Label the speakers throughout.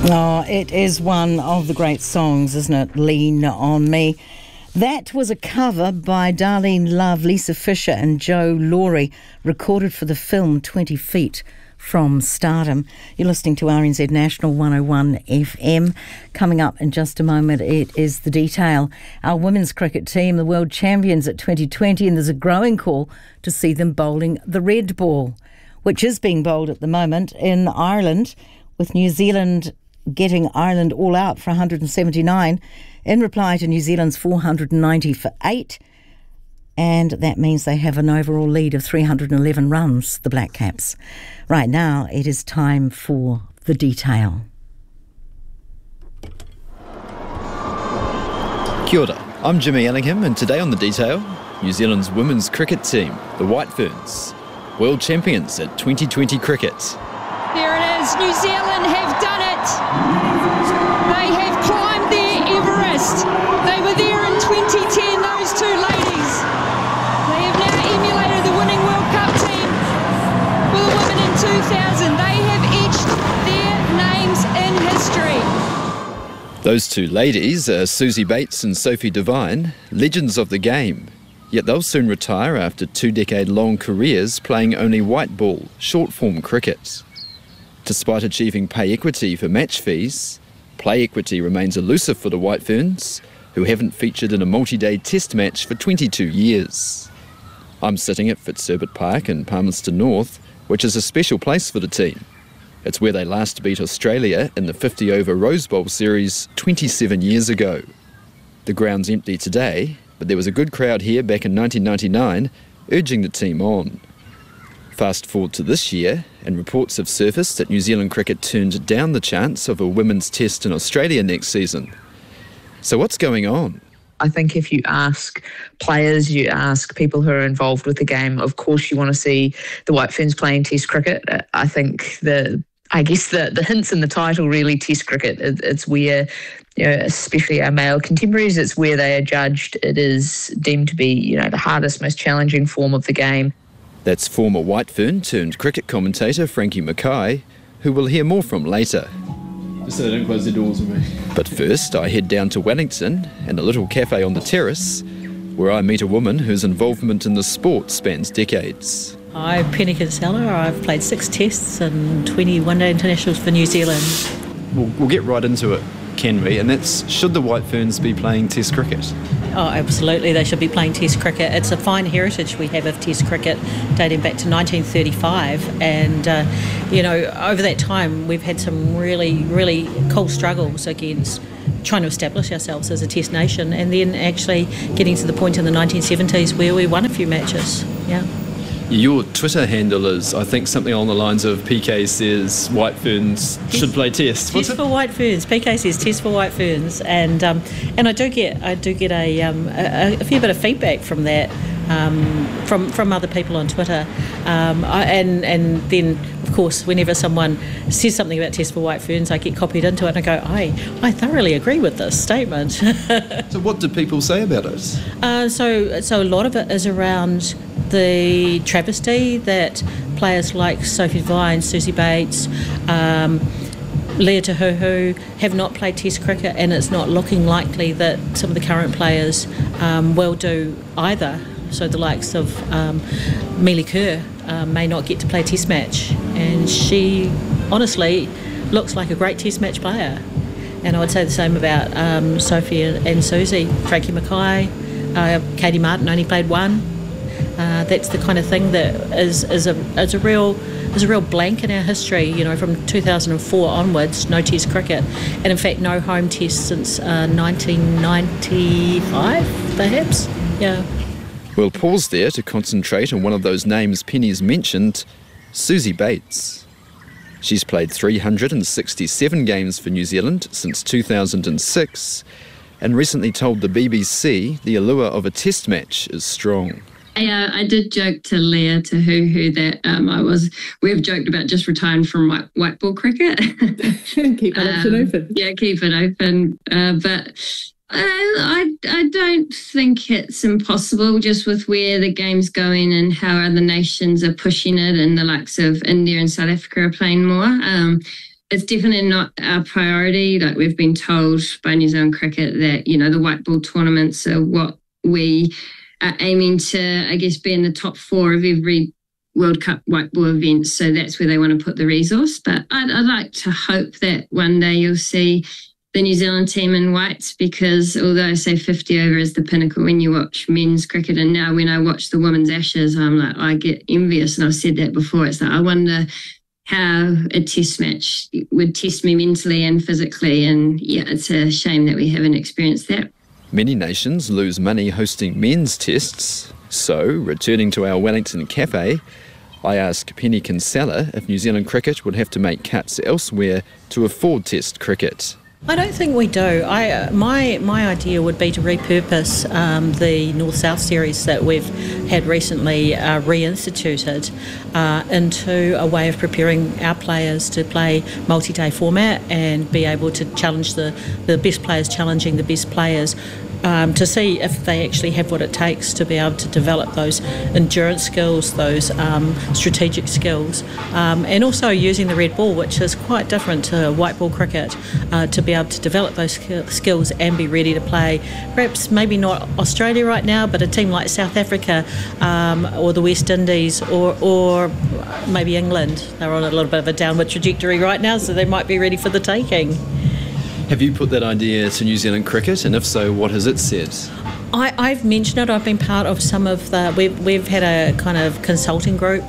Speaker 1: Oh, it is one of the great songs, isn't it? Lean on Me. That was a cover by Darlene Love, Lisa Fisher and Joe Laurie, recorded for the film 20 Feet from Stardom. You're listening to RNZ National 101 FM. Coming up in just a moment, it is The Detail. Our women's cricket team, the world champions at 2020, and there's a growing call to see them bowling the red ball, which is being bowled at the moment in Ireland, with New Zealand getting Ireland all out for 179 in reply to New Zealand's 490 for 8. And that means they have an overall lead of 311 runs, the Black Caps. Right now, it is time for The Detail.
Speaker 2: Kia ora, I'm Jimmy Ellingham, and today on The Detail, New Zealand's women's cricket team, the White Ferns, world champions at 2020 cricket.
Speaker 3: There it is, New Zealand have done it. They have climbed their Everest. They were there in 2010, those two ladies. They have now emulated the winning World Cup team for the women in 2000. They have etched their names in history.
Speaker 2: Those two ladies are Susie Bates and Sophie Devine, legends of the game. Yet they'll soon retire after 2-decade-long careers playing only white ball, short-form cricket. Despite achieving pay equity for match fees, play equity remains elusive for the White Ferns, who haven't featured in a multi-day test match for 22 years. I'm sitting at Fitzherbert Park in Palmerston North, which is a special place for the team. It's where they last beat Australia in the 50-over Rose Bowl series 27 years ago. The ground's empty today, but there was a good crowd here back in 1999, urging the team on. Fast forward to this year, and reports have surfaced that New Zealand cricket turned down the chance of a women's test in Australia next season. So what's going on?
Speaker 4: I think if you ask players, you ask people who are involved with the game, of course you want to see the White Ferns playing test cricket. I think the hints in the title really, test cricket. It's where, especially our male contemporaries, it's where they are judged. It is deemed to be, the hardest, most challenging form of the game.
Speaker 2: That's former White Fern turned cricket commentator Frankie Mackay, who we'll hear more from later.
Speaker 5: Just so they don't close the doors on me.
Speaker 2: But first, I head down to Wellington and a little cafe on the terrace, where I meet a woman whose involvement in the sport spans decades.
Speaker 6: I'm Penny Kinsella. I've played 6 tests and 20 one-day internationals for New Zealand.
Speaker 2: We'll get right into it, can we? And that's, should the White Ferns be playing test cricket?
Speaker 6: Oh, absolutely. They should be playing test cricket. It's a fine heritage we have of test cricket dating back to 1935. And, over that time, we've had some really, really cool struggles against trying to establish ourselves as a test nation, and then actually getting to the point in the 1970s where we won a few matches. Yeah.
Speaker 5: Your Twitter handle is, I think, something along the lines of PK says White Ferns should play test.
Speaker 6: Test for White Ferns. PK says test for White Ferns, and I do get a fair bit of feedback from that, from other people on Twitter, and then of course whenever someone says something about test for White Ferns, I get copied into it and I go, I thoroughly agree with this statement.
Speaker 5: So what do people say about it?
Speaker 6: So a lot of it is around the travesty that players like Sophie Devine, Susie Bates, Leah Tahuhu have not played test cricket, and it's not looking likely that some of the current players will do either. So the likes of Mealy Kerr may not get to play a test match, and she honestly looks like a great test match player. And I would say the same about Sophie and Susie. Frankie Mackay, Katie Martin only played 1. That's the kind of thing that is a real blank in our history. From 2004 onwards, no test cricket, and in fact no home test since 1995, perhaps. Yeah.
Speaker 2: We'll pause there to concentrate on one of those names Penny's mentioned, Susie Bates. She's played 367 games for New Zealand since 2006, and recently told the BBC the allure of a test match is strong.
Speaker 7: I did joke to Leah Tahuhu that we've joked about just retiring from white ball cricket.
Speaker 4: Keep that option open.
Speaker 7: Yeah, keep it open. But I don't think it's impossible, just with where the game's going and how other nations are pushing it, and the likes of India and South Africa are playing more. it's definitely not our priority. Like, we've been told by New Zealand Cricket that, the white ball tournaments are what we are aiming to, I guess, be in the top 4 of every World Cup white ball event. So that's where they want to put the resource. But I'd like to hope that one day you'll see the New Zealand team in whites, because although I say 50 over is the pinnacle when you watch men's cricket, and now when I watch the women's Ashes, I'm like, I get envious, and I've said that before. It's like, I wonder how a test match would test me mentally and physically, and yeah, it's a shame that we haven't experienced that.
Speaker 2: Many nations lose money hosting men's tests, so returning to our Wellington cafe, I asked Penny Kinsella if New Zealand cricket would have to make cuts elsewhere to afford test cricket.
Speaker 6: I don't think we do. My idea would be to repurpose the North-South series that we've had recently reinstituted into a way of preparing our players to play multi-day format and be able to challenge the best players challenging the best players, to see if they actually have what it takes to be able to develop those endurance skills, those strategic skills, and also using the red ball, which is quite different to white ball cricket, to be able to develop those skills and be ready to play. Perhaps maybe not Australia right now, but a team like South Africa or the West Indies or maybe England. They're on a little bit of a downward trajectory right now, so they might be ready for the taking.
Speaker 2: Have you put that idea to New Zealand cricket, and if so, what has it said?
Speaker 6: I've mentioned it. I've been part of some of the... We've had a kind of consulting group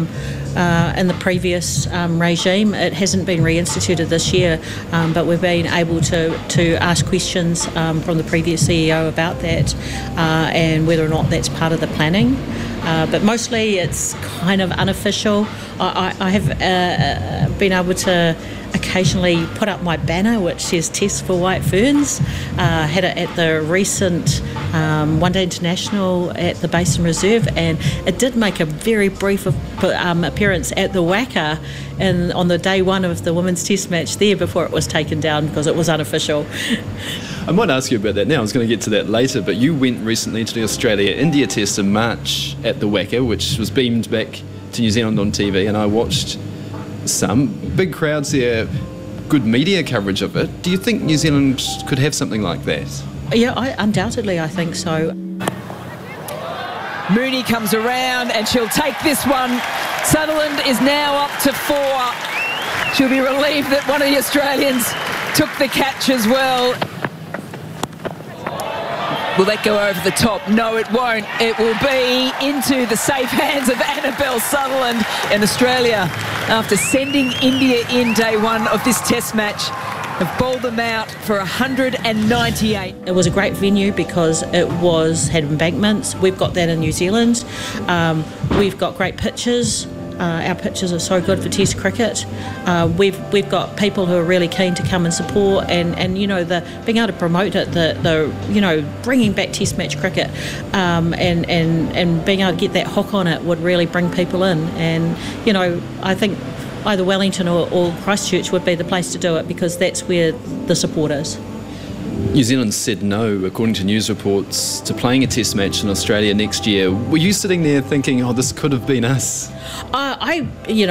Speaker 6: in the previous regime. It hasn't been reinstituted this year, but we've been able to ask questions from the previous CEO about that and whether or not that's part of the planning. But mostly it's kind of unofficial. I have been able to occasionally put up my banner which says Test for White Ferns. Had it at the recent One Day International at the Basin Reserve, and it did make a very brief appearance at the WACA on the day one of the women's test match there before it was taken down because it was unofficial.
Speaker 2: I might ask you about that now. I was going to get to that later, but you went recently to the Australia-India test in March at the WACA, which was beamed back to New Zealand on TV, and I watched some big crowds there, good media coverage of it. Do you think New Zealand could have something like that?
Speaker 6: Yeah, undoubtedly I think so.
Speaker 8: Mooney comes around and she'll take this one. Sutherland is now up to 4. She'll be relieved that one of the Australians took the catch as well. Will that go over the top? No, it won't. It will be into the safe hands of Annabelle Sutherland, and Australia, after sending India in day one of this test match, have bowled them out for 198.
Speaker 6: It was a great venue because it had embankments. We've got that in New Zealand. We've got great pitches. Our pitches are so good for Test cricket. We've got people who are really keen to come and support, and being able to promote it, the bringing back Test match cricket, and being able to get that hook on it would really bring people in. And I think either Wellington or Christchurch would be the place to do it because that's where the support is.
Speaker 2: New Zealand said no, according to news reports, to playing a test match in Australia next year. Were you sitting there thinking, oh, this could have been us?
Speaker 6: I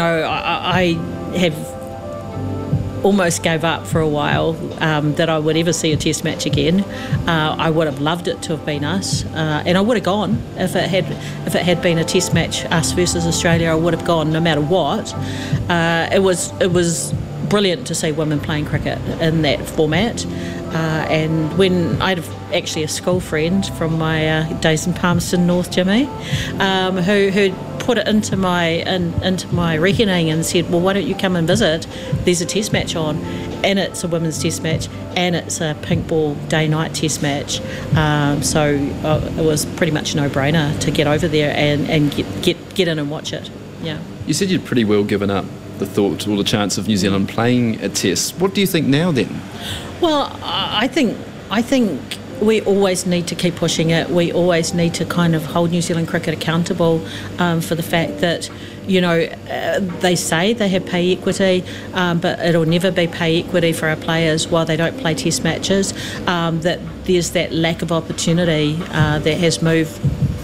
Speaker 6: have almost gave up for a while that I would ever see a test match again. I would have loved it to have been us, and I would have gone if it had been a test match, us versus Australia. I would have gone no matter what. It was brilliant to see women playing cricket in that format. And when I had actually a school friend from my days in Palmerston North, Jimmy, who put it into my reckoning and said, well, why don't you come and visit? There's a test match on, and it's a women's test match, and it's a pink ball day-night test match. So it was pretty much a no-brainer to get over there and get in and watch it. Yeah.
Speaker 2: You said you'd pretty well given up the thought or the chance of New Zealand playing a test. What do you think now then?
Speaker 6: Well, I think we always need to keep pushing it. We always need to kind of hold New Zealand cricket accountable for the fact that, they say they have pay equity, but it'll never be pay equity for our players while they don't play test matches. That there's that lack of opportunity that has moved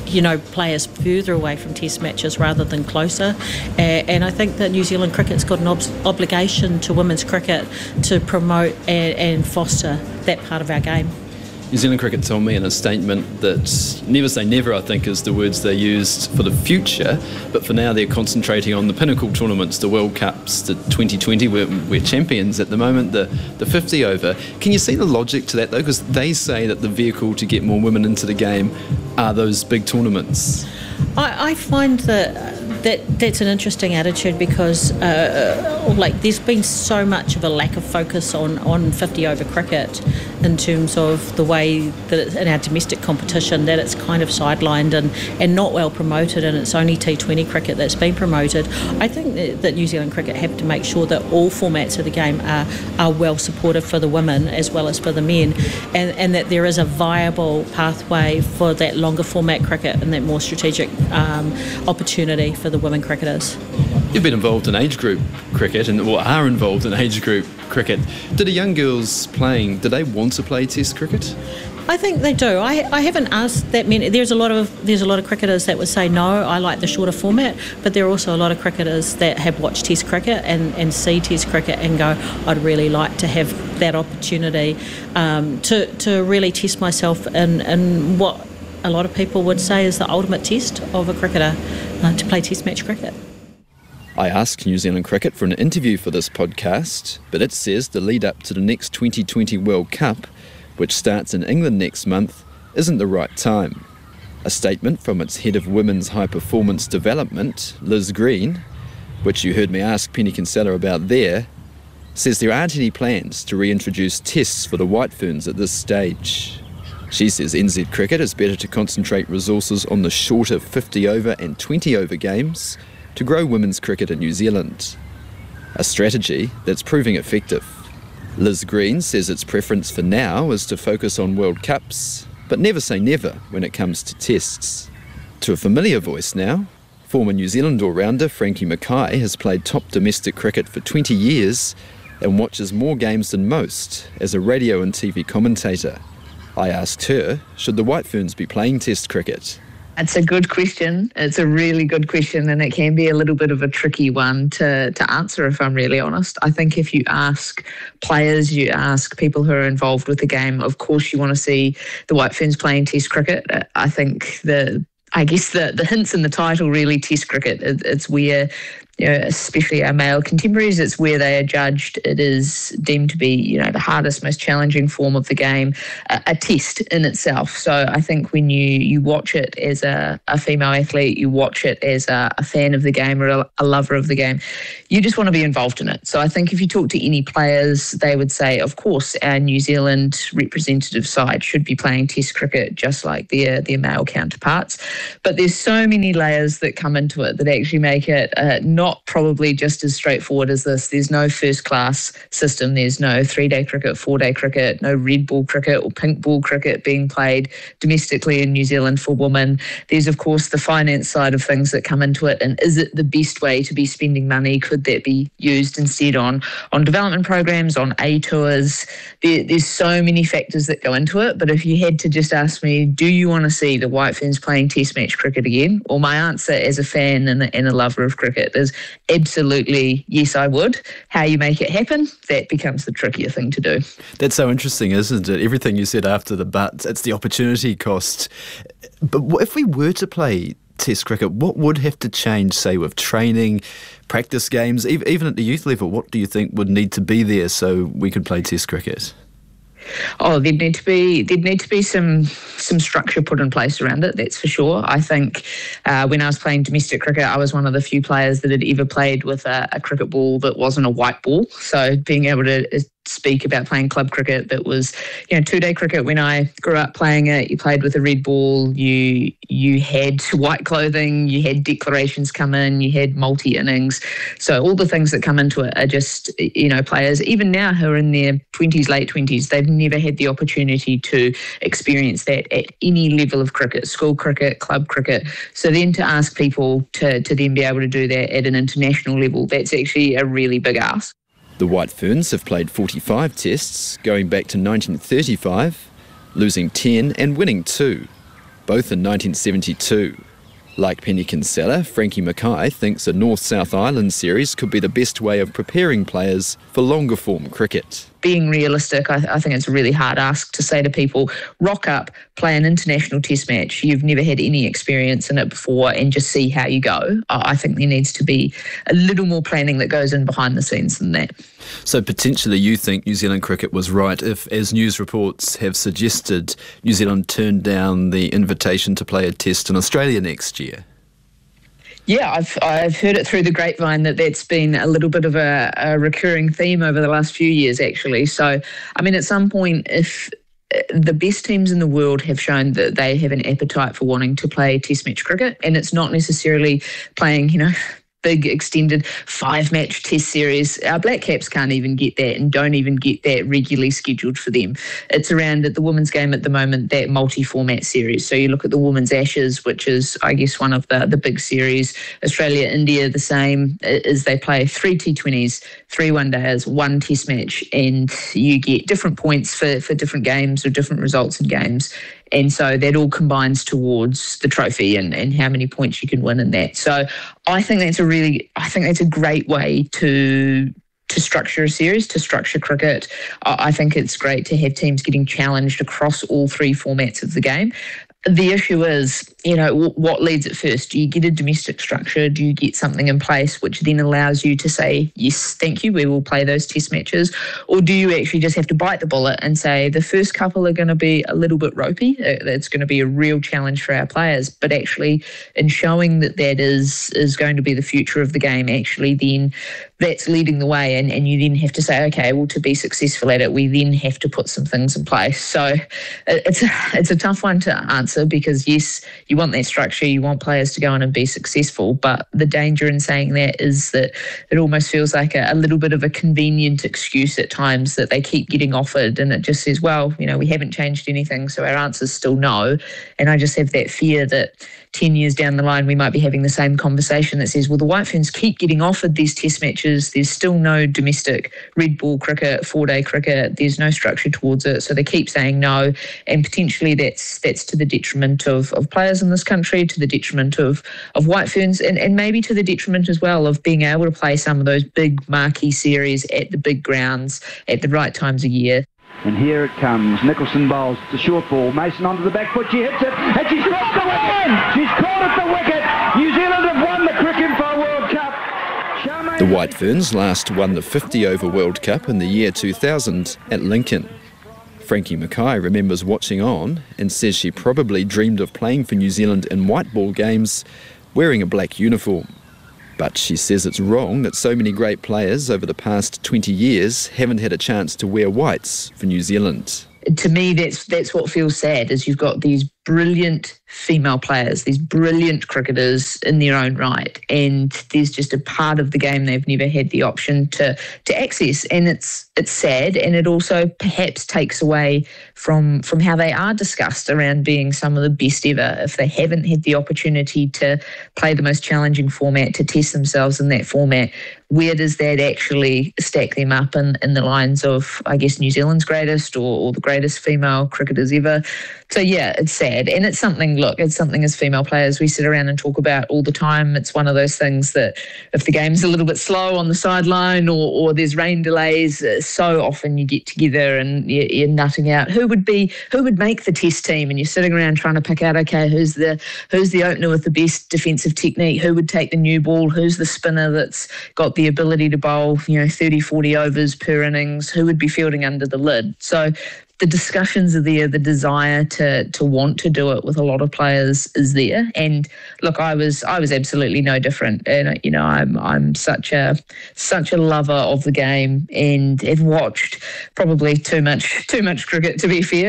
Speaker 6: players further away from test matches rather than closer. And I think that New Zealand cricket's got an obligation to women's cricket to promote and foster that part of our game.
Speaker 5: New Zealand Cricket told me in a statement that never say never, I think, is the words they used for the future, but for now they're concentrating on the pinnacle tournaments, the World Cups, the 2020, we're champions at the moment, the 50 over. Can you see the logic to that though? Because they say that the vehicle to get more women into the game are those big tournaments.
Speaker 6: I find that's an interesting attitude because there's been so much of a lack of focus on 50 over cricket in terms of the way that it's in our domestic competition, that it's kind of sidelined and not well promoted, and it's only T20 cricket that's been promoted. I think that New Zealand cricket have to make sure that all formats of the game are well supported for the women as well as for the men, and that there is a viable pathway for that longer format cricket and that more strategic opportunity for the women cricketers.
Speaker 5: You've been involved in age group cricket or are involved in age group cricket. Did the young girls playing, do they want to play Test cricket?
Speaker 6: I think they do. I haven't asked that many. There's a lot of cricketers that would say no, I like the shorter format, but there are also a lot of cricketers that have watched Test cricket and see Test cricket and go, I'd really like to have that opportunity to really test myself in what a lot of people would say is the ultimate test of a cricketer, to play Test match cricket.
Speaker 2: I asked New Zealand Cricket for an interview for this podcast, but it says the lead up to the next 2020 World Cup, which starts in England next month, isn't the right time. A statement from its head of women's high performance development, Liz Green, which you heard me ask Penny Kinsella about there, says there aren't any plans to reintroduce tests for the White Ferns at this stage. She says NZ Cricket is better to concentrate resources on the shorter 50 over and 20 over games to grow women's cricket in New Zealand. A strategy that's proving effective. Liz Green says its preference for now is to focus on World Cups, but never say never when it comes to tests. To a familiar voice now, former New Zealand all-rounder Frankie Mackay has played top domestic cricket for 20 years and watches more games than most as a radio and TV commentator. I asked her, should the White Ferns be playing Test cricket?
Speaker 4: It's a good question. It's a really good question, and it can be a little bit of a tricky one to answer, if I'm really honest. I think if you ask players, you ask people who are involved with the game, of course you want to see the White Ferns playing Test cricket. I think the hints in the title really, Test cricket. It's where, especially our male contemporaries, it's where they are judged. It is deemed to be, the hardest, most challenging form of the game, a test in itself. So I think when you watch it as a female athlete, you watch it as a fan of the game or a lover of the game, you just want to be involved in it. So I think if you talk to any players, they would say, of course, our New Zealand representative side should be playing Test cricket just like their male counterparts. But there's so many layers that come into it that actually make it not probably just as straightforward as this. There's no first-class system. There's no 3-day cricket, 4-day cricket, no red ball cricket or pink ball cricket being played domestically in New Zealand for women. There's, of course, the finance side of things that come into it. And is it the best way to be spending money? Could that be used instead on development programs, on A tours? There's so many factors that go into it. But if you had to just ask me, do you want to see the White Ferns playing Test match cricket again? Well, my answer as a fan and a lover of cricket is absolutely yes, I would. How you make it happen, that becomes the trickier thing to do.
Speaker 2: That's so interesting, isn't it? Everything you said after the but, it's the opportunity cost. But if we were to play Test cricket, what would have to change, say, with training, practice games, even at the youth level? What do you think would need to be there so we could play Test cricket?
Speaker 4: Oh, there'd need to be some structure put in place around it, that's for sure. I think when I was playing domestic cricket, I was one of the few players that had ever played with a cricket ball that wasn't a white ball. So being able to speak about playing club cricket that was, 2-day cricket when I grew up playing it, you played with a red ball, you had white clothing, you had declarations come in, you had multi-innings. So all the things that come into it are just, players, even now who are in their 20s, late 20s, they've never had the opportunity to experience that at any level of cricket, school cricket, club cricket. So then to ask people to then be able to do that at an international level, that's actually a really big ask.
Speaker 2: The White Ferns have played 45 tests, going back to 1935, losing 10 and winning 2. both in 1972. Like Penny Kinsella, Frankie Mackay thinks a North-South Island series could be the best way of preparing players for longer form cricket.
Speaker 4: Being realistic, I think it's a really hard ask to say to people, rock up, play an international test match, you've never had any experience in it before, and just see how you go. I think there needs to be a little more planning that goes in behind the scenes than that.
Speaker 2: So potentially you think New Zealand cricket was right if, as news reports have suggested, New Zealand turned down the invitation to play a test in Australia next year?
Speaker 4: Yeah, I've heard it through the grapevine that's been a little bit of a recurring theme over the last few years, actually. So, I mean, at some point, if the best teams in the world have shown that they have an appetite for wanting to play test match cricket, and it's not necessarily playing, big extended 5-match test series. Our Black Caps can't even get that and don't even get that regularly scheduled for them. It's around at the women's game at the moment, that multi-format series. So you look at the Women's Ashes, which is, I guess, one of the big series. Australia, India, the same, is they play 3 T20s, 3 one-dayers, 1 test match, and you get different points for different games or different results in games. And so that all combines towards the trophy and how many points you can win in that. So I think that's a great way to structure a series, to structure cricket. I think it's great to have teams getting challenged across all 3 formats of the game. The issue is, what leads it first? Do you get a domestic structure? Do you get something in place which then allows you to say, yes, thank you, we will play those test matches? Or do you actually just have to bite the bullet and say the first couple are going to be a little bit ropey? It's going to be a real challenge for our players. But actually, in showing that is going to be the future of the game, actually then that's leading the way. And you then have to say, okay, well, to be successful at it, we then have to put some things in place. So it's a tough one to answer because, yes, you want that structure, you want players to go on and be successful, but the danger in saying that is that it almost feels like a little bit of a convenient excuse at times that they keep getting offered, and it just says, well, we haven't changed anything, so our answer's still no. And I just have that fear that 10 years down the line, we might be having the same conversation that says, well, the White Ferns keep getting offered these test matches. There's still no domestic red ball cricket, 4-day cricket. There's no structure towards it. So they keep saying no. And potentially that's to the detriment of players in this country, to the detriment of White Ferns, and maybe to the detriment as well of being able to play some of those big marquee series at the big grounds at the right times of year.
Speaker 9: And here it comes. Nicholson bowls. It's a short ball. Mason onto the back foot. She hits it. And she's dropped the wicket. She's caught at the wicket. New Zealand have won the Cricinfo World Cup.
Speaker 2: The White Ferns last won the 50-over World Cup in the year 2000 at Lincoln. Frankie Mackay remembers watching on and says she probably dreamed of playing for New Zealand in white ball games wearing a black uniform. But she says it's wrong that so many great players over the past 20 years haven't had a chance to wear whites for New Zealand.
Speaker 4: To me, that's what feels sad, is you've got these brilliant female players, these brilliant cricketers in their own right, and there's just a part of the game they've never had the option to access, and it's sad, and it also perhaps takes away from how they are discussed around being some of the best ever. If they haven't had the opportunity to play the most challenging format, to test themselves in that format, where does that actually stack them up in the lines of, I guess, New Zealand's greatest or the greatest female cricketers ever? So yeah, it's sad. And it's something as female players we sit around and talk about all the time. It's one of those things that if the game's a little bit slow on the sideline or there's rain delays, so often you get together and you're nutting out who would make the test team, and you're sitting around trying to pick out, okay, who's the opener with the best defensive technique, who would take the new ball, who's the spinner that's got the ability to bowl 30, 40 overs per innings, who would be fielding under the lid. So the discussions are there, the desire to want to do it with a lot of players is there. And look, I was absolutely no different. And I'm such a lover of the game, and have watched probably too much cricket, to be fair.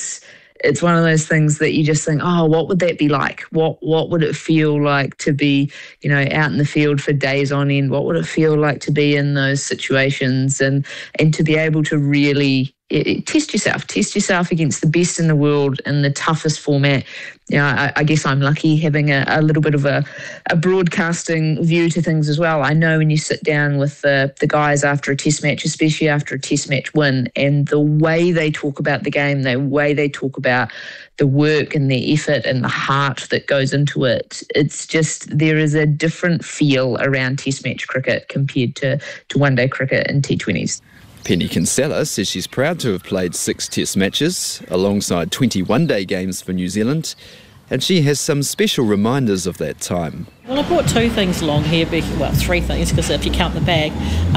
Speaker 4: It's one of those things that you just think, oh, what would that be like? What would it feel like to be, out in the field for days on end? What would it feel like to be in those situations and to be able to really test yourself against the best in the world in the toughest format. I guess I'm lucky having a little bit of a broadcasting view to things as well. I know when you sit down with the guys after a test match, especially after a test match win, and the way they talk about the game, the way they talk about the work and the effort and the heart that goes into it, it's just, there is a different feel around test match cricket compared to one-day cricket and T20s.
Speaker 2: Penny Kinsella says she's proud to have played 6 test matches alongside 20 one-day games for New Zealand, and she has some special reminders of that time.
Speaker 6: Well, I brought 2 things along here, 3 things, because if you count the bag.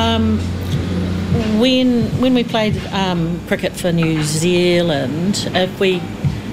Speaker 6: When we played cricket for New Zealand, if we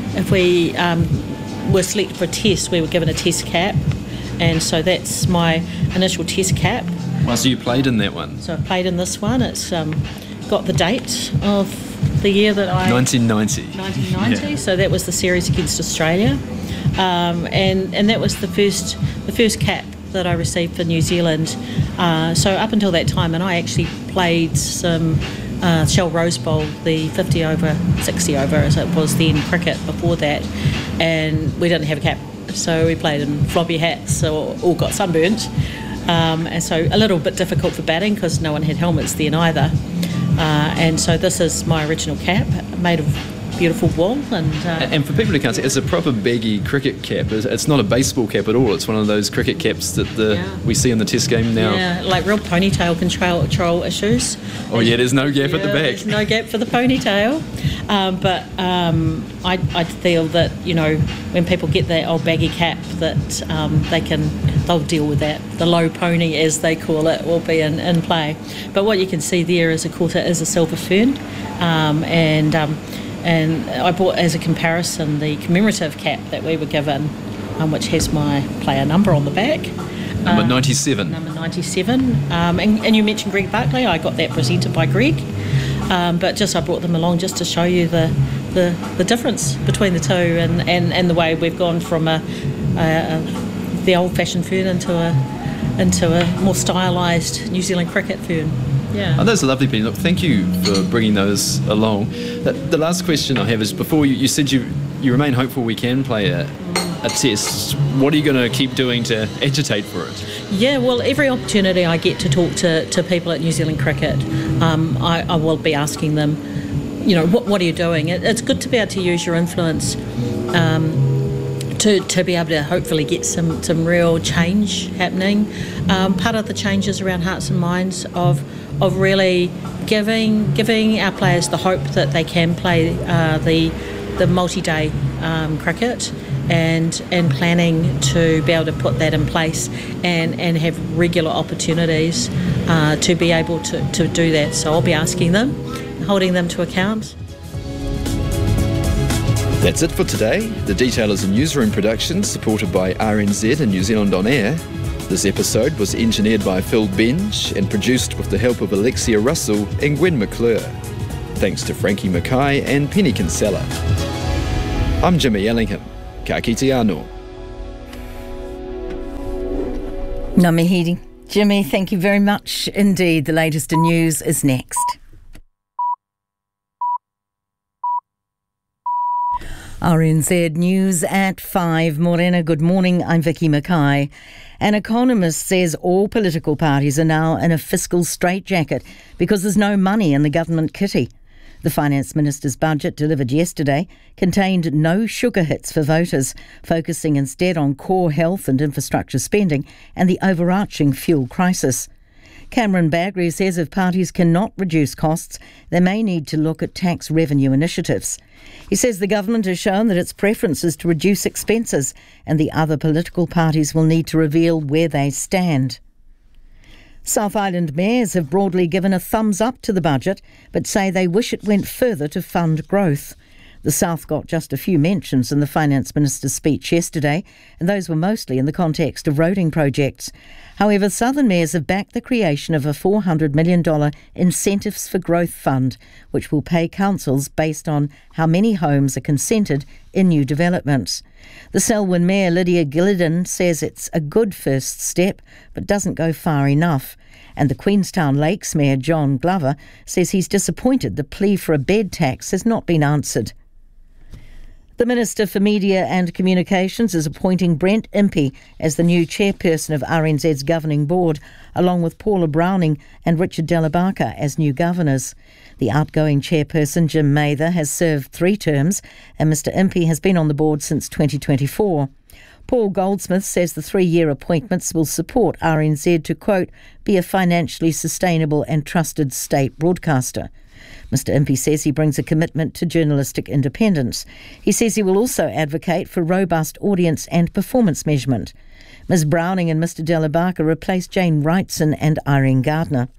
Speaker 6: were selected for a test, we were given a test cap, and so that's my initial test cap.
Speaker 5: Well, so you played in that one?
Speaker 6: So I played in this one. It's got the date of the year that I...
Speaker 5: 1990.
Speaker 6: 1990, yeah. So that was the series against Australia. And that was the first cap that I received for New Zealand. So up until that time, and I actually played some Shell Rose Bowl, the 50 over, 60 over as it was then, cricket before that, and we didn't have a cap. So we played in floppy hats, or all got sunburnt. And so a little bit difficult for batting because no one had helmets then either. And so this is my original cap, made of beautiful wool. And
Speaker 5: for people who can't see, it's a proper baggy cricket cap. It's not a baseball cap at all. It's one of those cricket caps that we see in the test game now.
Speaker 6: Yeah, like real ponytail control issues.
Speaker 5: Oh yeah, there's no gap at the back.
Speaker 6: There's no gap for the ponytail. But I feel that, when people get that old baggy cap, that they'll deal with that. The low pony, as they call it, will be in play. But what you can see there is, of course, it is a silver fern, and I brought as a comparison the commemorative cap that we were given, which has my player number on the back.
Speaker 5: Number 97.
Speaker 6: Number 97. And you mentioned Greg Barclay. I got that presented by Greg. But I brought them along just to show you the difference between the two, and the way we've gone from the old-fashioned fern into a more stylised New Zealand cricket fern. Yeah.
Speaker 5: Oh, those are lovely, Penny. Look, thank you for bringing those along. The last question I have is, before you said you remain hopeful we can play a test. What are you going to keep doing to agitate for it?
Speaker 6: Yeah, well, every opportunity I get to talk to people at New Zealand Cricket, I will be asking them, what are you doing? It's good to be able to use your influence to be able to hopefully get some real change happening. Part of the changes around hearts and minds of really giving our players the hope that they can play the multi-day cricket, and planning to be able to put that in place and have regular opportunities to be able to do that. So I'll be asking them, holding them to account.
Speaker 2: That's it for today. The Detail is a newsroom production supported by RNZ and New Zealand On Air. This episode was engineered by Phil Benj and produced with the help of Alexia Russell and Gwen McClure. Thanks to Frankie Mackay and Penny Kinsella. I'm Jimmy Ellingham. Ka kite anō.
Speaker 1: Ngā mihi. Jimmy, thank you very much indeed. The latest in news is next. RNZ News at 5. Morena, good morning. I'm Vicky Mackay. An economist says all political parties are now in a fiscal straitjacket because there's no money in the government kitty. The Finance Minister's budget delivered yesterday contained no sugar hits for voters, focusing instead on core health and infrastructure spending and the overarching fuel crisis. Cameron Bagri says if parties cannot reduce costs, they may need to look at tax revenue initiatives. He says the government has shown that its preference is to reduce expenses, and the other political parties will need to reveal where they stand. South Island mayors have broadly given a thumbs up to the budget, but say they wish it went further to fund growth. The South got just a few mentions in the Finance Minister's speech yesterday, and those were mostly in the context of roading projects. However, Southern mayors have backed the creation of a $400 million Incentives for Growth Fund, which will pay councils based on how many homes are consented in new developments. The Selwyn Mayor Lydia Gillidan says it's a good first step, but doesn't go far enough. And the Queenstown Lakes Mayor John Glover says he's disappointed the plea for a bed tax has not been answered. The Minister for Media and Communications is appointing Brent Impey as the new chairperson of RNZ's governing board, along with Paula Browning and Richard Delabarka as new governors. The outgoing chairperson, Jim Mather, has served 3 terms, and Mr Impey has been on the board since 2024. Paul Goldsmith says the 3-year appointments will support RNZ to, quote, be a financially sustainable and trusted state broadcaster. Mr Impey says he brings a commitment to journalistic independence. He says he will also advocate for robust audience and performance measurement. Ms Browning and Mr Delabarka replaced Jane Wrightson and Irene Gardner.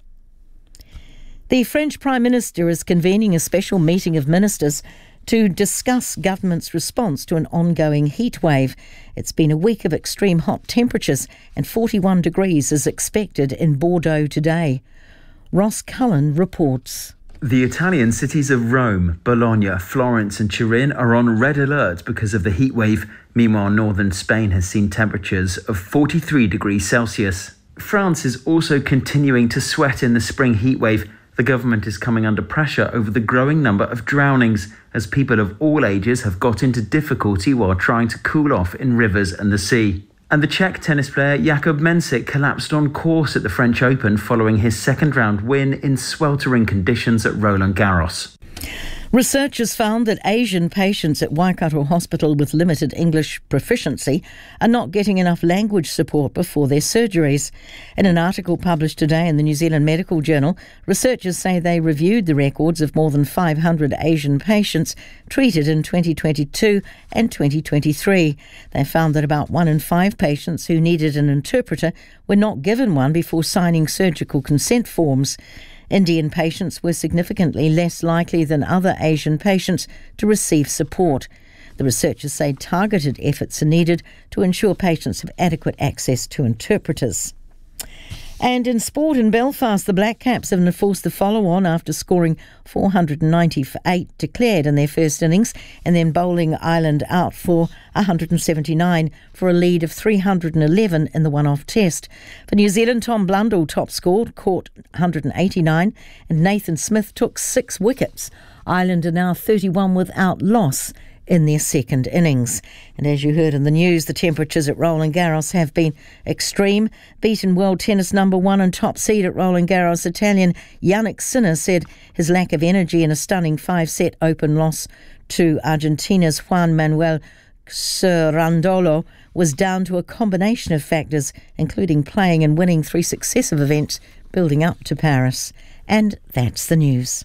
Speaker 1: The French Prime Minister is convening a special meeting of ministers to discuss government's response to an ongoing heat wave. It's been a week of extreme hot temperatures, and 41 degrees is expected in Bordeaux today. Ross Cullen reports.
Speaker 10: The Italian cities of Rome, Bologna, Florence and Turin are on red alert because of the heat wave. Meanwhile, northern Spain has seen temperatures of 43 degrees Celsius. France is also continuing to sweat in the spring heat wave. The government is coming under pressure over the growing number of drownings, as people of all ages have got into difficulty while trying to cool off in rivers and the sea. And the Czech tennis player Jakub Mensik collapsed on course at the French Open following his second-round win in sweltering conditions at Roland Garros.
Speaker 1: Researchers found that Asian patients at Waikato Hospital with limited English proficiency are not getting enough language support before their surgeries. In an article published today in the New Zealand Medical Journal, researchers say they reviewed the records of more than 500 Asian patients treated in 2022 and 2023. They found that about 1 in 5 patients who needed an interpreter were not given one before signing surgical consent forms. Indian patients were significantly less likely than other Asian patients to receive support. The researchers say targeted efforts are needed to ensure patients have adequate access to interpreters. And in sport in Belfast, the Black Caps have enforced the follow-on after scoring 490 for 8 declared in their first innings and then bowling Ireland out for 179 for a lead of 311 in the one-off test. For New Zealand, Tom Blundell top scored, caught 189, and Nathan Smith took 6 wickets. Ireland are now 31 without loss in their second innings. And as you heard in the news, the temperatures at Roland Garros have been extreme. Beaten world tennis number 1 and top seed at Roland Garros, Italian Yannick Sinner said his lack of energy in a stunning 5-set open loss to Argentina's Juan Manuel Cerundolo was down to a combination of factors, including playing and winning 3 successive events building up to Paris. And that's the news.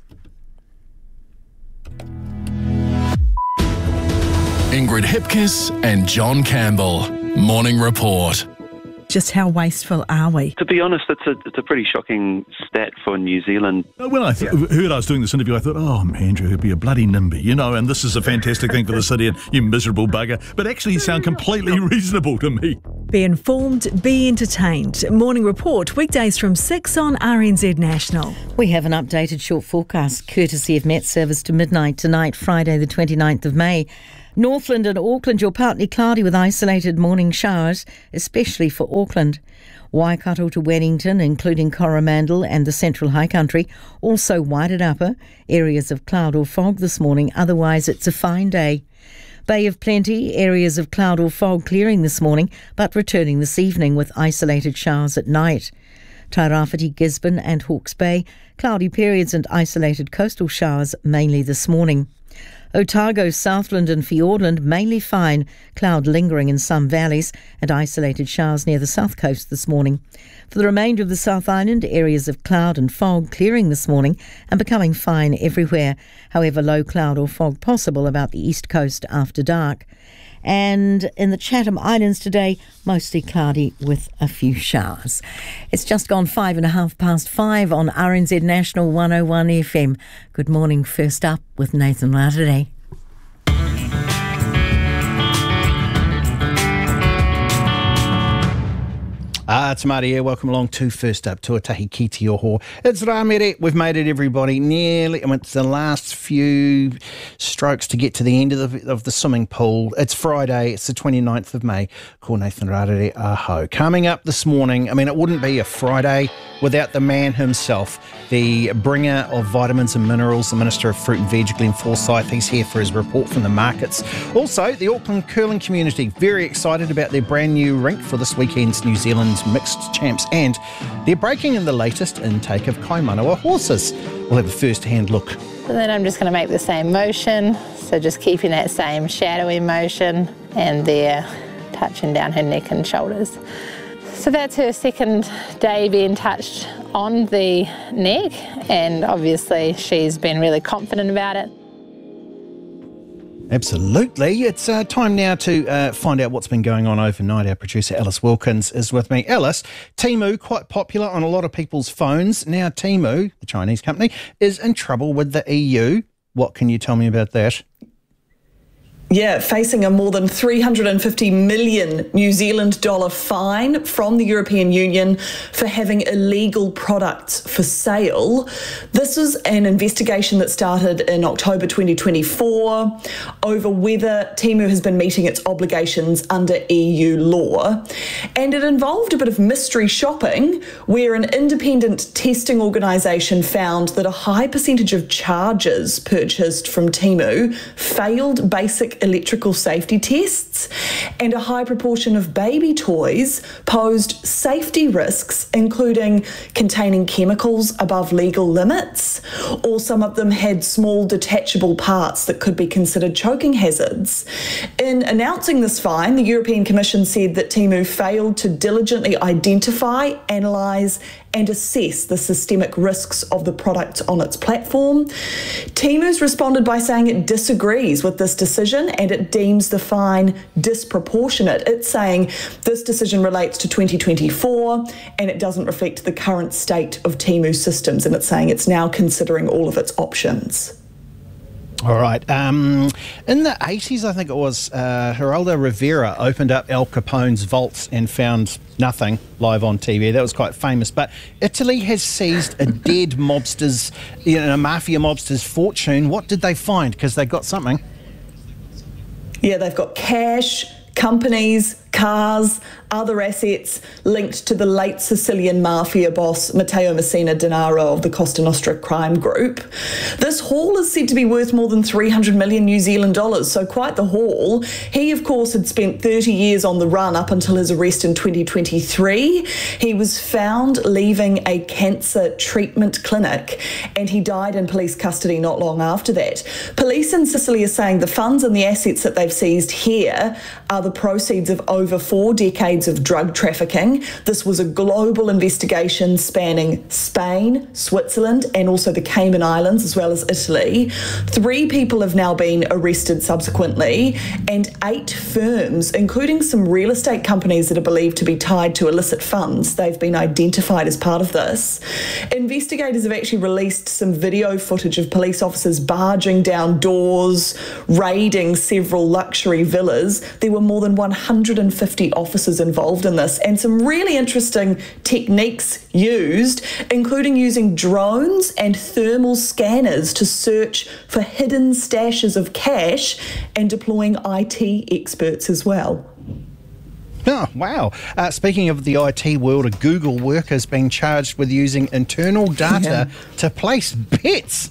Speaker 11: Ingrid Hipkiss and John Campbell. Morning Report.
Speaker 12: Just how wasteful are we?
Speaker 13: To be honest, it's a pretty shocking stat for New Zealand.
Speaker 14: When I heard I was doing this interview, I thought, oh, Andrew, he'd be a bloody NIMBY, you know, and this is a fantastic thing for the city, and you miserable bugger. But actually, you sound completely reasonable to me.
Speaker 12: Be informed, be entertained. Morning Report, weekdays from 6 on RNZ National.
Speaker 1: We have an updated short forecast, courtesy of Met Service to midnight tonight, Friday the 29th of May. Northland and Auckland, you're partly cloudy with isolated morning showers, especially for Auckland. Waikato to Wellington, including Coromandel and the Central High Country, also Waited Upper, areas of cloud or fog this morning, otherwise it's a fine day. Bay of Plenty, areas of cloud or fog clearing this morning, but returning this evening with isolated showers at night. Tairāwhiti, Gisborne and Hawke's Bay, cloudy periods and isolated coastal showers mainly this morning. Otago, Southland and Fiordland mainly fine, cloud lingering in some valleys and isolated showers near the south coast this morning. For the remainder of the South Island, areas of cloud and fog clearing this morning and becoming fine everywhere. However, low cloud or fog possible about the east coast after dark. And in the Chatham Islands today, mostly cloudy with a few showers. It's just gone 5:05 on RNZ National 101 FM. Good morning. First up with Nathan Laterday.
Speaker 15: It's Marty here. Welcome along to First Up, Tuatahi ki te oho. It's Rāmere. We've made it, everybody. It's the last few strokes to get to the end of the swimming pool. It's Friday. It's the 29th of May. Ko Nathan Rārere aho. Coming up this morning, it wouldn't be a Friday without the man himself, the bringer of vitamins and minerals, the Minister of Fruit and Veg, Glenn Forsyth. He's here for his report from the markets. Also, the Auckland curling community, very excited about their brand new rink for this weekend's New Zealand mixed champs, and they're breaking in the latest intake of Kaimanawa horses. We'll have a first-hand look.
Speaker 16: And then I'm just going to make the same motion, so just keeping that same shadowy motion, and there touching down her neck and shoulders. So that's her second day being touched on the neck, and obviously she's been really confident about it.
Speaker 15: Absolutely. It's time now to find out what's been going on overnight. Our producer Alice Wilkins is with me. Alice, Temu, quite popular on a lot of people's phones. Now Temu, the Chinese company, is in trouble with the EU. What can you tell me about that?
Speaker 17: Yeah, facing a more than 350 million New Zealand dollar fine from the European Union for having illegal products for sale. This was an investigation that started in October 2024 over whether Temu has been meeting its obligations under EU law. And it involved a bit of mystery shopping, where an independent testing organisation found that a high percentage of chargers purchased from Temu failed basic electrical safety tests, and a high proportion of baby toys posed safety risks, including containing chemicals above legal limits, or some of them had small detachable parts that could be considered choking hazards. In announcing this fine, the European Commission said that Temu failed to diligently identify, analyse and assess the systemic risks of the products on its platform. Temu's responded by saying it disagrees with this decision and it deems the fine disproportionate. It's saying this decision relates to 2024 and it doesn't reflect the current state of Temu systems, and it's saying it's now considering all of its options.
Speaker 15: All right. In the 80s, I think it was, Geraldo Rivera opened up Al Capone's vaults and found nothing live on TV. That was quite famous. But Italy has seized a dead mobster's, a mafia mobster's fortune. What did they find? Because they got something.
Speaker 17: Yeah, they've got cash, companies, cars, other assets linked to the late Sicilian mafia boss Matteo Messina Denaro of the Costa Nostra crime group. This haul is said to be worth more than 300 million New Zealand dollars, so quite the haul. He, of course, had spent 30 years on the run up until his arrest in 2023. He was found leaving a cancer treatment clinic and he died in police custody not long after that. Police in Sicily are saying the funds and the assets that they've seized here are the proceeds of over 4 decades of drug trafficking. This was a global investigation spanning Spain, Switzerland, and also the Cayman Islands, as well as Italy. 3 people have now been arrested subsequently, and 8 firms, including some real estate companies that are believed to be tied to illicit funds, they've been identified as part of this. Investigators have actually released some video footage of police officers barging down doors, raiding several luxury villas. There were more than 150 officers involved in this, and some really interesting techniques used, including using drones and thermal scanners to search for hidden stashes of cash and deploying IT experts as well.
Speaker 15: Oh, wow. Speaking of the IT world, a Google worker is being charged with using internal data to place bets.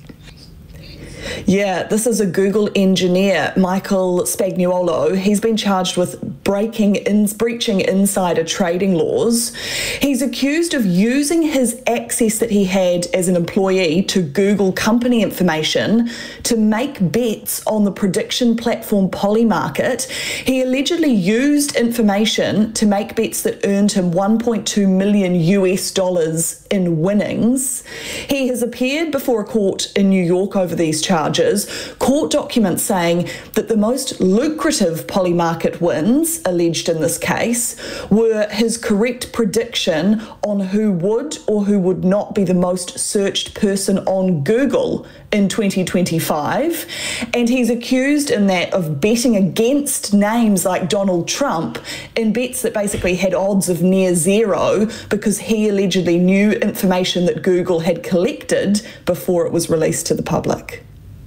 Speaker 17: Yeah, this is a Google engineer, Michael Spagnuolo. He's been charged with breaching insider trading laws. He's accused of using his access that he had as an employee to Google company information to make bets on the prediction platform Polymarket. He allegedly used information to make bets that earned him $1.2 million in winnings. He has appeared before a court in New York over these charges, charges, court documents saying that the most lucrative Polymarket wins alleged in this case were his correct prediction on who would or who would not be the most searched person on Google in 2025. And he's accused in that of betting against names like Donald Trump in bets that basically had odds of near zero because he allegedly knew information that Google had collected before it was released to the public.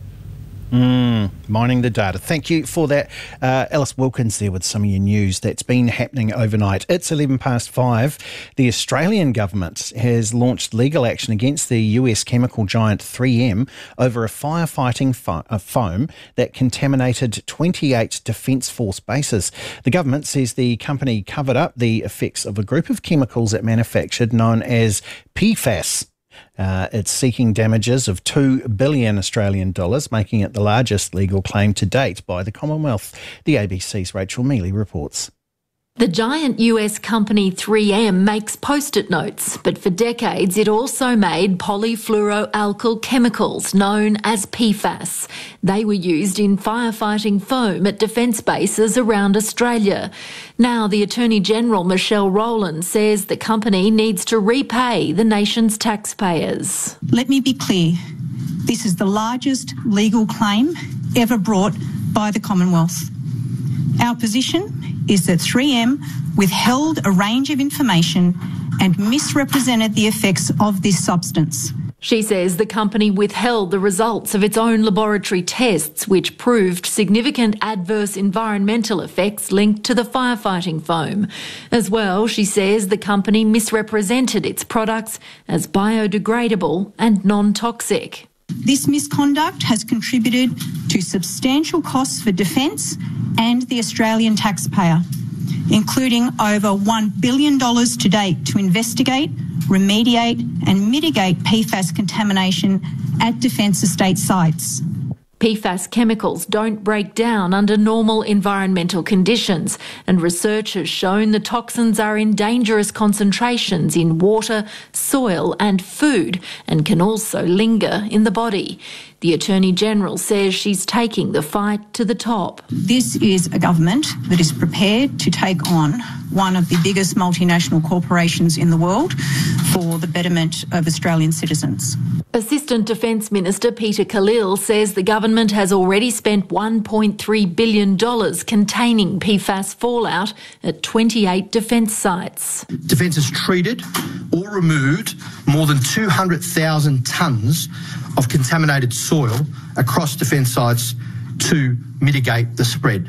Speaker 15: Mining the data. Thank you for that. Alice Wilkins there with some of your news that's been happening overnight. It's 5:11. The Australian government has launched legal action against the US chemical giant 3M over a firefighting foam that contaminated 28 Defence Force bases. The government says the company covered up the effects of a group of chemicals it manufactured known as PFAS. It's seeking damages of $2 billion Australian dollars, making it the largest legal claim to date by the Commonwealth. The ABC's Rachel Mealy reports.
Speaker 18: The giant US company 3M makes post-it notes, but for decades it also made polyfluoroalkyl chemicals known as PFAS. They were used in firefighting foam at defence bases around Australia. Now the Attorney General Michelle Rowland says the company needs to repay the nation's taxpayers.
Speaker 19: Let me be clear. This is the largest legal claim ever brought by the Commonwealth. Our position is that 3M withheld a range of information and misrepresented the effects of this substance.
Speaker 18: She says the company withheld the results of its own laboratory tests, which proved significant adverse environmental effects linked to the firefighting foam. As well, she says the company misrepresented its products as biodegradable and non-toxic.
Speaker 19: This misconduct has contributed to substantial costs for Defence and the Australian taxpayer, including over $1 billion to date to investigate, remediate and mitigate PFAS contamination at Defence estate sites.
Speaker 18: PFAS chemicals don't break down under normal environmental conditions, and research has shown the toxins are in dangerous concentrations in water, soil and food, and can also linger in the body. The Attorney General says she's taking the fight to the top.
Speaker 19: This is a government that is prepared to take on one of the biggest multinational corporations in the world for the betterment of Australian citizens.
Speaker 18: Assistant Defence Minister Peter Khalil says the government has already spent $1.3 billion containing PFAS fallout at 28 defence sites.
Speaker 20: Defence has treated or removed more than 200,000 tonnes of contaminated soil across defence sites to mitigate the spread.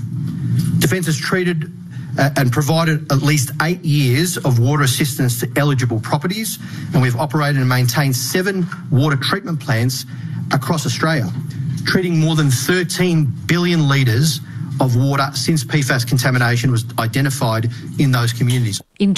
Speaker 20: Defence has treated and provided at least 8 years of water assistance to eligible properties, and we've operated and maintained 7 water treatment plants across Australia, treating more than 13 billion litres of water since PFAS contamination was identified in those communities.
Speaker 18: In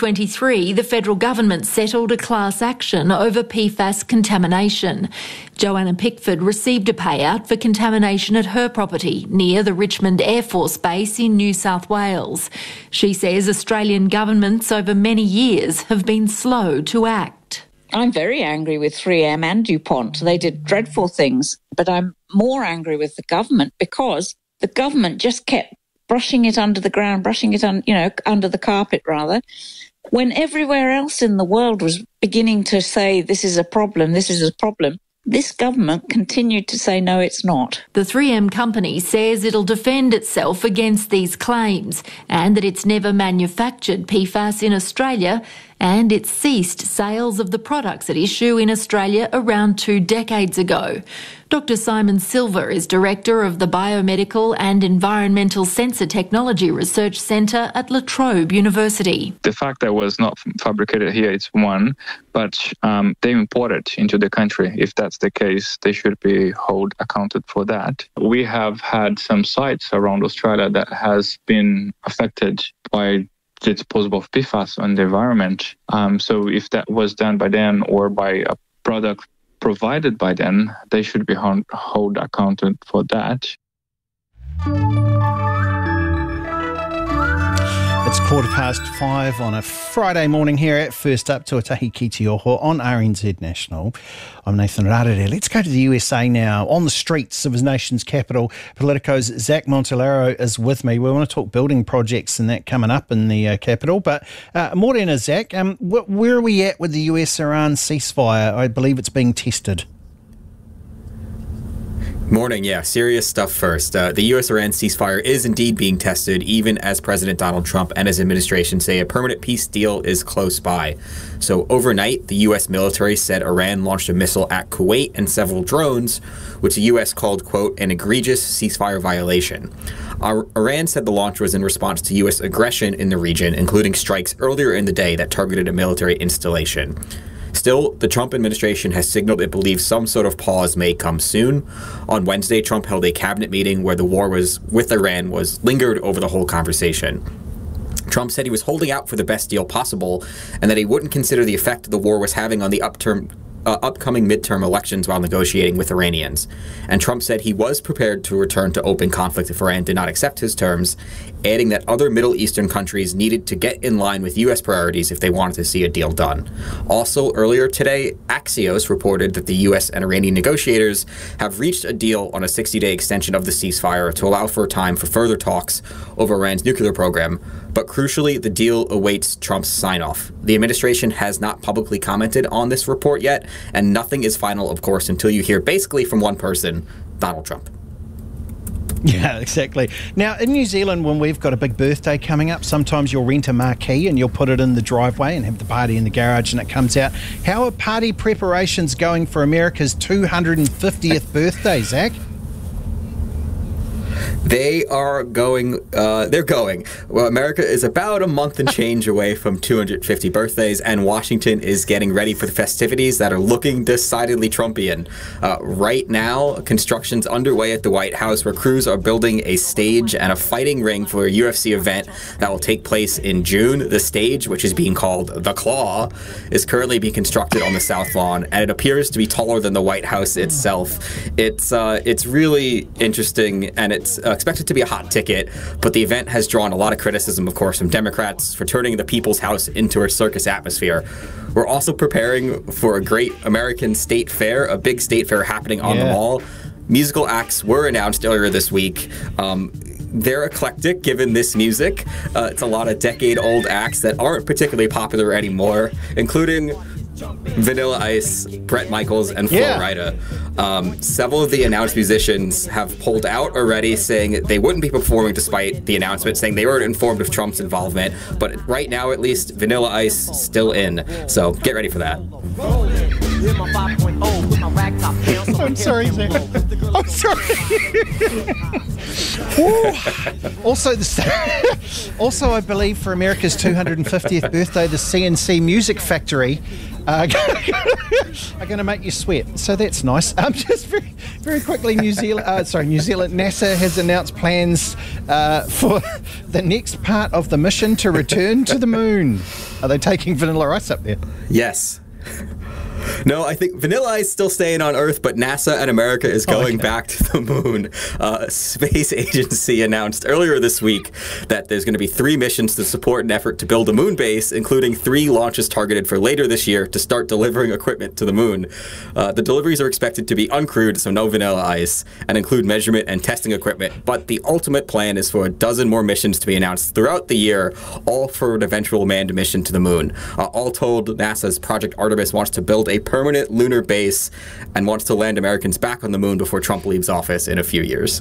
Speaker 18: 2023, the federal government settled a class action over PFAS contamination. Joanna Pickford received a payout for contamination at her property near the Richmond Air Force Base in New South Wales. She says Australian governments over many years have been slow to act.
Speaker 21: I'm very angry with 3M and DuPont. They did dreadful things, but I'm more angry with the government because the government just kept brushing it under the ground, under the carpet rather, when everywhere else in the world was beginning to say this is a problem, this is a problem. This government continued to say no, it's not.
Speaker 18: The 3M company says it'll defend itself against these claims and that it's never manufactured PFAS in Australia, and it ceased sales of the products at issue in Australia around 2 decades ago. Dr. Simon Silver is director of the Biomedical and Environmental Sensor Technology Research Centre at La Trobe University.
Speaker 22: The fact that it was not fabricated here is one, but they imported into the country. If that's the case, they should be held accounted for that. We have had some sites around Australia that has been affected by the disposal of PFAS on the environment. So if that was done by them or by a product provided by them, they should be held accounted for that.
Speaker 15: It's 5:15 on a Friday morning here at First Up, Tuatahi Ki Te Oho on RNZ National. I'm Nathan Rarere. Let's go to the USA now. On the streets of his nation's capital, Politico's Zach Montellaro is with me. We want to talk building projects and that coming up in the capital. But morena, Zach, where are we at with the US-Iran ceasefire? I believe it's being tested.
Speaker 3: Morning, yeah. Serious stuff first. The U.S.-Iran ceasefire is indeed being tested, even as President Donald Trump and his administration say a permanent peace deal is close by. So overnight, the U.S. military said Iran launched a missile at Kuwait and several drones, which the U.S. called, quote, an egregious ceasefire violation. Iran said the launch was in response to U.S. aggression in the region, including strikes earlier in the day that targeted a military installation. Still, the Trump administration has signaled it believes some sort of pause may come soon. On Wednesday, Trump held a cabinet meeting where the war with Iran was lingered over the whole conversation. Trump said he was holding out for the best deal possible and that he wouldn't consider the effect the war was having on the upcoming midterm elections while negotiating with Iranians. And Trump said he was prepared to return to open conflict if Iran did not accept his terms, adding that other Middle Eastern countries needed to get in line with U.S. priorities if they wanted to see a deal done. Also, earlier today, Axios reported that the U.S. and Iranian negotiators have reached a deal on a 60-day extension of the ceasefire to allow for time for further talks over Iran's nuclear program. But crucially, the deal awaits Trump's sign-off. The administration has not publicly commented on this report yet, and nothing is final, of course, until you hear basically from one person, Donald Trump.
Speaker 15: Yeah, exactly. Now, in New Zealand, when we've got a big birthday coming up, sometimes you'll rent a marquee and you'll put it in the driveway and have the party in the garage and it comes out. How are party preparations going for America's 250th birthday, Zach?
Speaker 3: They are going, they're going. Well, America is about a month and change away from 250 birthdays, and Washington is getting ready for the festivities that are looking decidedly Trumpian. Right now, construction's underway at the White House, where crews are building a stage and a fighting ring for a UFC event that will take place in June. The stage, which is being called The Claw, is currently being constructed on the South Lawn, and it appears to be taller than the White House itself. It's really interesting, and it's expected to be a hot ticket, but the event has drawn a lot of criticism, of course, from Democrats for turning the People's House into a circus atmosphere. We're also preparing for a great American state fair, a big state fair happening on the Mall. Musical acts were announced earlier this week. They're eclectic, given this music. It's a lot of decade-old acts that aren't particularly popular anymore, including Vanilla Ice, Bret Michaels, and Flo Rida. Several of the announced musicians have pulled out already, saying they wouldn't be performing despite the announcement, saying they were informed of Trump's involvement. But right now, at least, Vanilla Ice still in. So get ready for that.
Speaker 15: I'm sorry, Zach. I'm sorry. Also, I believe for America's 250th birthday, the CNC Music Factory are going to make you sweat. So that's nice. Just very quickly, New Zealand. NASA has announced plans for the next part of the mission to return to the moon. Are they taking Vanilla Ice up there?
Speaker 3: Yes. No, I think Vanilla Ice is still staying on Earth, but NASA and America is going back to the moon. Space Agency announced earlier this week that there's going to be 3 missions to support an effort to build a moon base, including 3 launches targeted for later this year to start delivering equipment to the moon. The deliveries are expected to be uncrewed, so no Vanilla Ice, and include measurement and testing equipment. But the ultimate plan is for a dozen more missions to be announced throughout the year, all for an eventual manned mission to the moon. All told, NASA's Project Artemis wants to build a permanent lunar base and wants to land Americans back on the moon before Trump leaves office in a few years.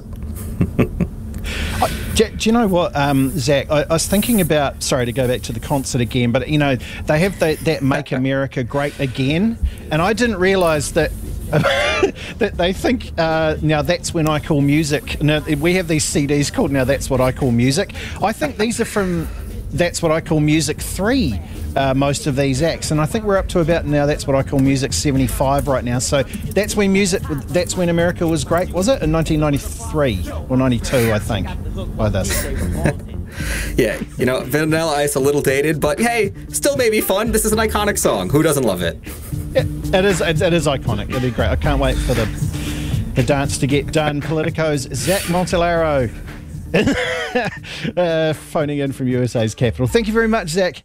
Speaker 15: Do you know what, Zach? I was thinking about, sorry to go back to the concert again, but, you know, they have that Make America Great Again, and I didn't realise that that they think, now that's when I call music. Now, we have these CDs called Now That's What I Call Music. I think these are from That's What I Call Music 3. Most of these acts, and I think we're up to about Now That's What I Call Music 75 right now. So that's when America was great, was it? In 1993 or 92, I think, by this.
Speaker 3: Yeah, you know, Vanilla Ice a little dated, but hey, still maybe fun. This is an iconic song. Who doesn't love it?
Speaker 15: It is iconic. It'll be great. I can't wait for the dance to get done. Politico's Zach Montellaro Phoning in from USA's capital. Thank you very much, Zach.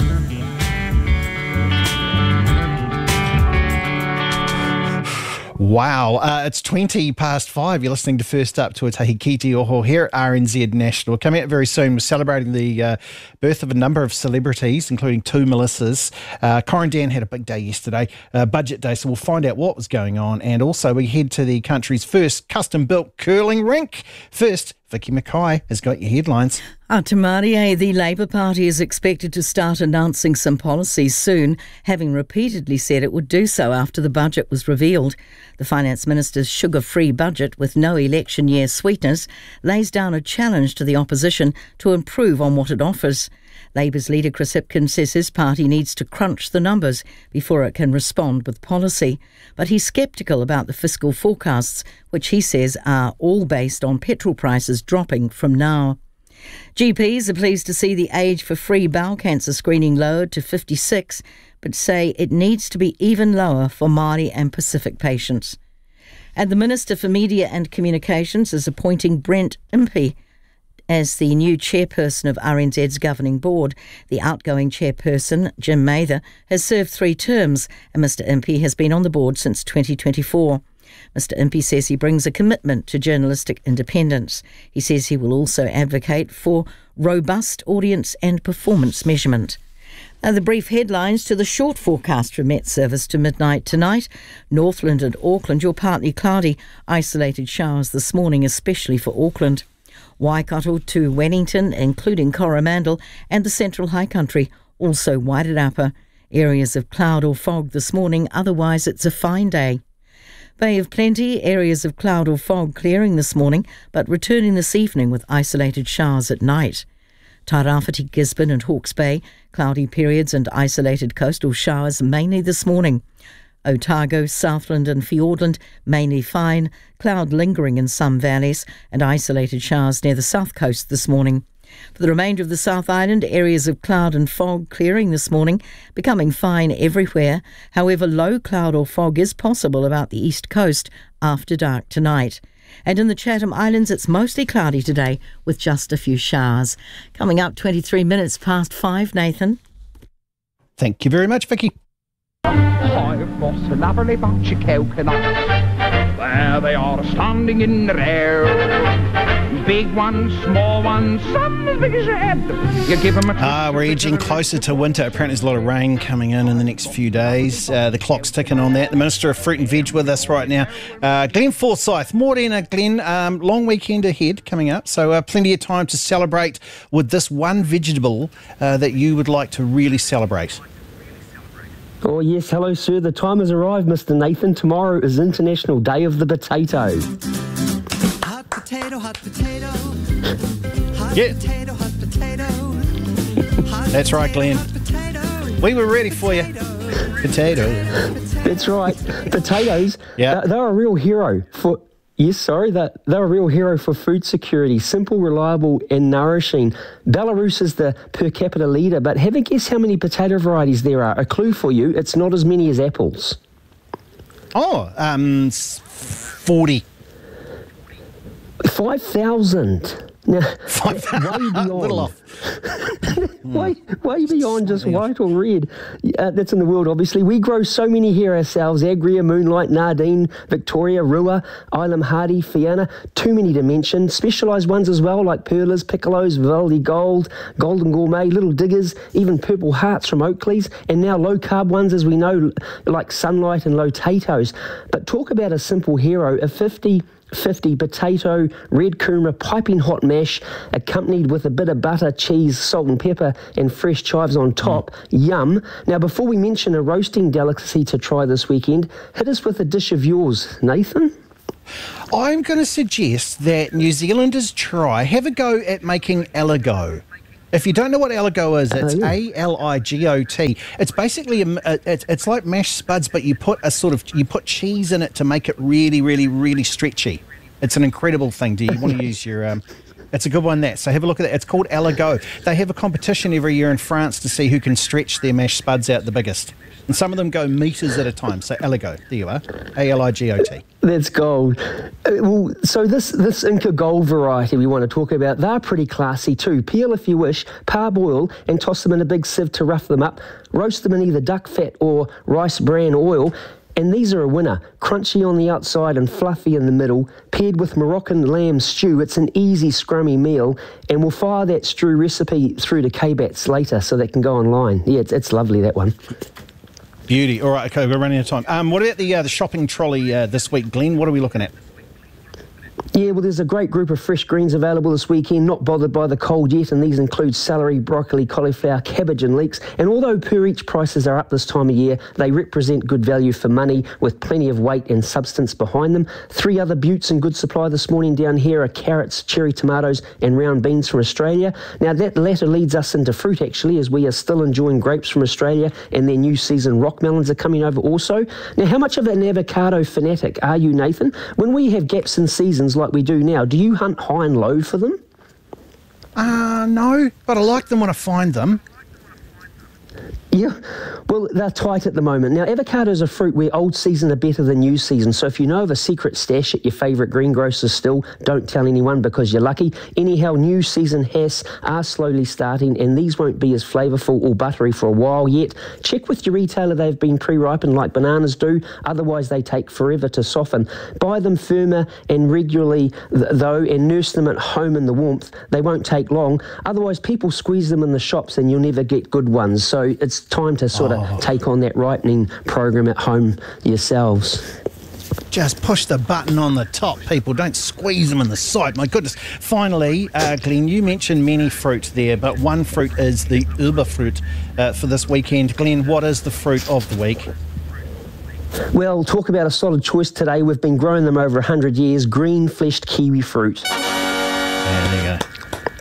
Speaker 15: Wow, it's 20 past 5. You're listening to First Up to Etahi Ki Te Oho here at RNZ National. Coming up very soon, we're celebrating the birth of a number of celebrities, including 2 Melissas. Corin Dan had a big day yesterday, budget day, so we'll find out what was going on. And also we head to the country's first custom-built curling rink. First, Vicky Mackay has got your headlines.
Speaker 1: Atamarie, the Labour Party is expected to start announcing some policies soon, having repeatedly said it would do so after the budget was revealed. The Finance Minister's sugar-free budget, with no election year sweeteners, lays down a challenge to the opposition to improve on what it offers. Labour's leader Chris Hipkins says his party needs to crunch the numbers before it can respond with policy. But he's sceptical about the fiscal forecasts, which he says are all based on petrol prices dropping from now. GPs are pleased to see the age for free bowel cancer screening lowered to 56, but say it needs to be even lower for Māori and Pacific patients. And the Minister for Media and Communications is appointing Brent Impey as the new chairperson of RNZ's governing board. The outgoing chairperson, Jim Mather, has served 3 terms, and Mr Impey has been on the board since 2024. Mr Impey says he brings a commitment to journalistic independence. He says he will also advocate for robust audience and performance measurement. Now the brief headlines to the short forecast from Met Service to midnight tonight. Northland and Auckland, you're partly cloudy. Isolated showers this morning, especially for Auckland. Waikato to Wellington, including Coromandel and the Central High Country, also Wairarapa. Areas of cloud or fog this morning, otherwise it's a fine day. Bay of Plenty, areas of cloud or fog clearing this morning, but returning this evening with isolated showers at night. Tairāwhiti, Gisborne and Hawke's Bay, cloudy periods and isolated coastal showers mainly this morning. Otago, Southland and Fiordland, mainly fine, cloud lingering in some valleys and isolated showers near the south coast this morning. For the remainder of the South Island, areas of cloud and fog clearing this morning, becoming fine everywhere. However, low cloud or fog is possible about the east coast after dark tonight. And in the Chatham Islands, it's mostly cloudy today with just a few showers. Coming up 23 minutes past 5, Nathan.
Speaker 15: Thank you very much, Vicky.
Speaker 7: I've got a lovely bunch of coconuts. There they are standing in the air. Big ones, small ones, some as big as your head. You give them a
Speaker 15: we're edging closer to winter. Apparently there's a lot of rain coming in the next few days. The clock's ticking on that. The Minister of Fruit and Veg with us right now. Glenn Forsyth. Morena, Glenn. Long weekend ahead coming up, so plenty of time to celebrate with this one vegetable that you would like to really celebrate.
Speaker 8: Oh yes, hello sir, the time has arrived, Mr Nathan. Tomorrow is International Day of the Potato.
Speaker 23: Hot potato, hot potato. Hot
Speaker 15: Yeah.
Speaker 23: potato, hot potato.
Speaker 15: That's right, Glenn. We were ready for you. Potato.
Speaker 8: That's right. Potatoes,
Speaker 15: Yeah.
Speaker 8: they're a real hero for... Yes, sorry, they're a real hero for food security. Simple, reliable and nourishing. Belarus is the per capita leader, but have a guess how many potato varieties there are. A clue for you, it's not as many as apples.
Speaker 15: 40.
Speaker 8: 5,000. Now, way beyond.
Speaker 15: Little off.
Speaker 8: way beyond just white or red. That's in the world, obviously. We grow so many here ourselves. Agria, Moonlight, Nardine, Victoria, Rua, Ilam Hardy, Fiona. Too many to mention. Specialised ones as well, like Perlas, Piccolos, Vivaldi Gold, Golden Gourmet, Little Diggers, even Purple Hearts from Oakley's, and now low-carb ones, as we know, like Sunlight and Lotatoes. But talk about a simple hero, a 50 potato, red kumara, piping hot mash, accompanied with a bit of butter, cheese, salt and pepper, and fresh chives on top. Yum. Now, before we mention a roasting delicacy to try this weekend, hit us with a dish of yours, Nathan.
Speaker 15: I'm going to suggest that New Zealanders have a go at making aligot. If you don't know what aligot is, it's A-L-I-G-O-T. It's basically it's like mashed spuds, but you put cheese in it to make it really, really, really stretchy. It's an incredible thing. Do you want to use your? It's a good one. So have a look at that. It's called aligot. They have a competition every year in France to see who can stretch their mashed spuds out the biggest. And some of them go metres at a time. So aligot. There you are. A-L-I-G-O-T.
Speaker 8: That's gold. Well, so this Inca Gold variety we want to talk about, they're pretty classy too. Peel if you wish, parboil and toss them in a big sieve to rough them up. Roast them in either duck fat or rice bran oil. And these are a winner. Crunchy on the outside and fluffy in the middle, paired with Moroccan lamb stew. It's an easy scrummy meal, and we'll fire that stew recipe through to KBATS later so they can go online. Yeah, it's lovely, that one.
Speaker 15: Beauty. All right, okay, we're running out of time. What about the shopping trolley this week, Glenn? What are we looking at?
Speaker 8: Yeah, well, there's a great group of fresh greens available this weekend, not bothered by the cold yet, and these include celery, broccoli, cauliflower, cabbage and leeks. And although per each prices are up this time of year, they represent good value for money with plenty of weight and substance behind them. 3 other buttes in good supply this morning down here are carrots, cherry tomatoes and round beans from Australia. Now, that latter leads us into fruit, actually, as we are still enjoying grapes from Australia, and their new season rock melons are coming over also. Now, how much of an avocado fanatic are you, Nathan? When we have gaps in seasons like we do now, do you hunt high and low for them?
Speaker 15: No, but I like them when I find them.
Speaker 8: Yeah, well, they're tight at the moment. Now, avocados are fruit where old season are better than new season, so if you know of a secret stash at your favourite greengrocer still, don't tell anyone because you're lucky. Anyhow, new season hass are slowly starting, and these won't be as flavourful or buttery for a while yet. Check with your retailer they've been pre-ripened like bananas do, otherwise they take forever to soften. Buy them firmer and regularly, though, and nurse them at home in the warmth. They won't take long, otherwise people squeeze them in the shops and you'll never get good ones, so it's time to sort of take on that ripening program at home yourselves.
Speaker 15: Just push the button on the top, people. Don't squeeze them in the side. My goodness. Finally, Glenn, you mentioned many fruit there, but one fruit is the Uberfruit for this weekend. Glenn, what is the fruit of the week?
Speaker 8: Well, talk about a solid choice today. We've been growing them over 100 years. Green-fleshed kiwi fruit.
Speaker 15: There you go.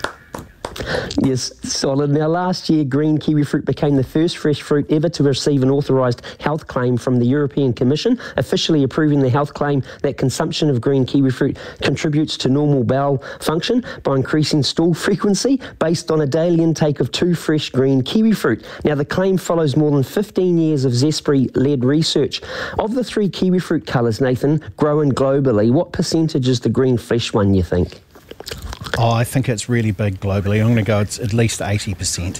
Speaker 8: Yes, solid. Now, last year, green kiwi fruit became the first fresh fruit ever to receive an authorised health claim from the European Commission, officially approving the health claim that consumption of green kiwi fruit contributes to normal bowel function by increasing stool frequency based on a daily intake of 2 fresh green kiwi fruit. Now, the claim follows more than 15 years of Zespri-led research. Of the 3 kiwi fruit colours, Nathan, grown globally, what percentage is the green flesh one, you think?
Speaker 15: Oh, I think it's really big globally. I'm going to go it's at least 80%.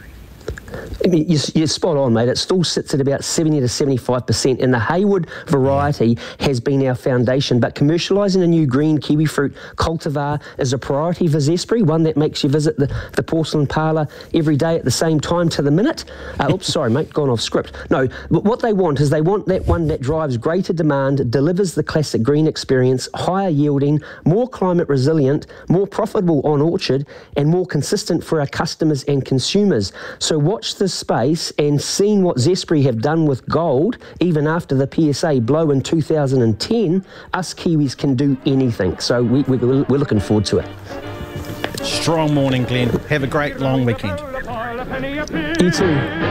Speaker 8: I mean, you're spot on, mate. It still sits at about 70 to 75%, and the Hayward variety has been our foundation. But commercialising a new green kiwi fruit cultivar is a priority for Zespri, one that makes you visit the porcelain parlour every day at the same time to the minute. Oops, sorry, mate, gone off script. No, but what they want is they want that one that drives greater demand, delivers the classic green experience, higher yielding, more climate resilient, more profitable on orchard, and more consistent for our customers and consumers. So watch this space and seen what Zespri have done with gold, even after the PSA blow in 2010, us Kiwis can do anything. So we're looking forward to it.
Speaker 15: Strong morning, Glenn. Have a great long weekend.
Speaker 8: You too.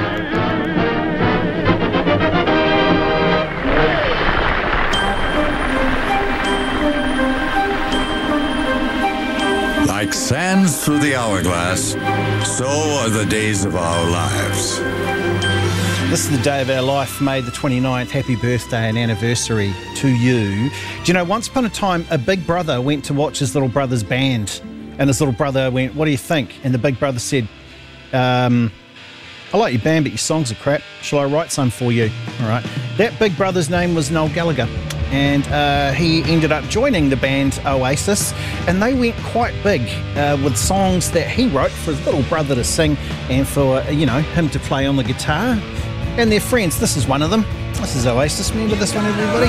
Speaker 4: Like sands through the hourglass, so are the days of our lives.
Speaker 15: This is the day of our life, May the 29th. Happy birthday and anniversary to you. Do you know, once upon a time, a big brother went to watch his little brother's band, and his little brother went, "What do you think?" And the big brother said, "I like your band, but your songs are crap. Shall I write some for you?" All right. That big brother's name was Noel Gallagher. And he ended up joining the band Oasis, and they went quite big with songs that he wrote for his little brother to sing and for, him to play on the guitar. And their friends, this is one of them. This is Oasis. Remember this one, everybody?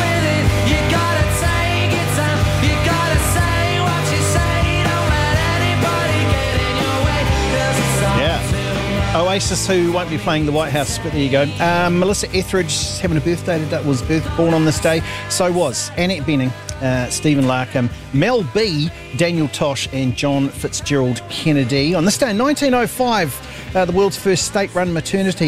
Speaker 15: Oasis, who won't be playing the White House, but there you go. Melissa Etheridge having a birthday today, was born on this day. So was Annette Bening, Stephen Larkham, Mel B, Daniel Tosh and John Fitzgerald Kennedy. On this day in 1905, the world's first state-run maternity